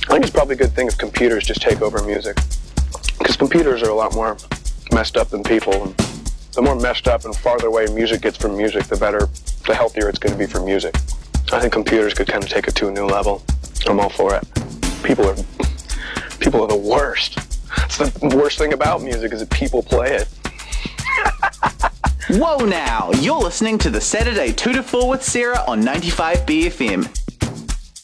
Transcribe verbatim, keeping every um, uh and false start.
I think it's probably a good thing if computers just take over music. Because computers are a lot more messed up than people. And the more messed up and farther away music gets from music, the better, the healthier it's going to be for music. I think computers could kind of take it to a new level. I'm all for it. People are, people are the worst. That's the worst thing about music is that people play it. Whoa now! You're listening to the Saturday two to four with Sarah on ninety-five B F M.